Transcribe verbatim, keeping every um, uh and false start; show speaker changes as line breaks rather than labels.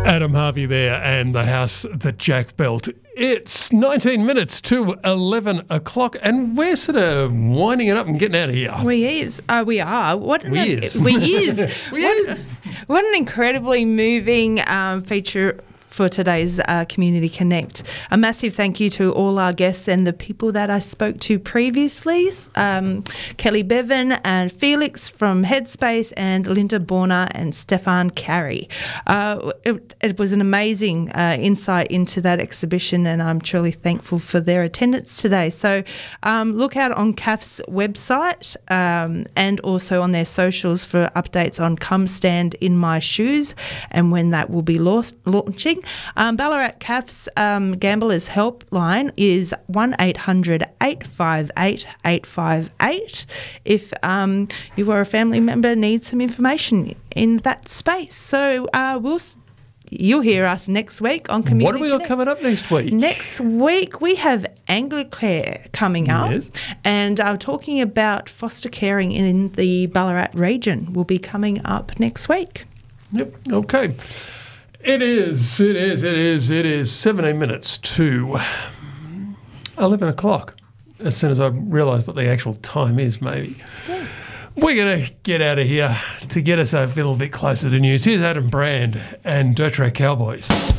Adam Harvey there and the house that Jack built. It's nineteen minutes to eleven o'clock and we're sort of winding it up and getting out of here.
We is. Uh, we are. What an,
We is.
We is.
We
what,
is.
what an incredibly moving um, feature for today's uh, Community Connect. A massive thank you to all our guests and the people that I spoke to previously. Um, Kelly Bevan and Felix from Headspace and Linda Borner and Stefan Carey. Uh, it, it was an amazing uh, insight into that exhibition and I'm truly thankful for their attendance today. So um, look out on C A F's website um, and also on their socials for updates on Come Stand in My Shoes and when that will be la- launching. Um, Ballarat C A F's um, Gamblers Helpline is one eight hundred eight five eight eight five eight if um, you or a family member needs some information in that space. So uh, we'll you'll hear us next week on Community
What have we got
Connect.
coming up next week?
Next week we have Anglicare coming up
Yes.
and uh, talking about foster caring in the Ballarat region will be coming up next week.
Yep, okay. It is, it is, it is, it is seventeen minutes to eleven o'clock. As soon as I realise what the actual time is, maybe.
Yeah.
We're going to get out of here to get us a little bit closer to news. Here's Adam Brand and Dirt Track Cowboys.